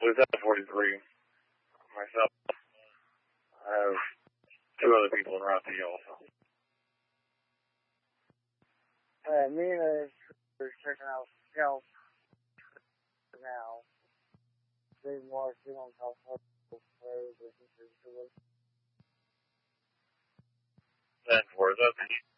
Lieutenant 43. Myself. I have two other people in Route D also. Me and the are checking out Scout now. They marching on top of the players. Then for that.